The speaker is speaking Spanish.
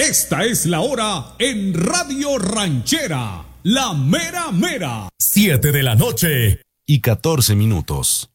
Esta es la hora en Radio Ranchera, la mera mera. 7 de la noche y 14 minutos.